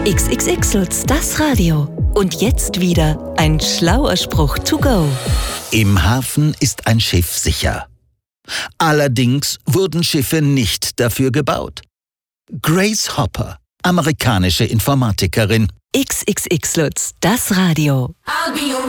XXX Lutz, das Radio. Und jetzt wieder ein schlauer Spruch to go. Im Hafen ist ein Schiff sicher. Allerdings wurden Schiffe nicht dafür gebaut. Grace Hopper, amerikanische Informatikerin. XXX Lutz, das Radio.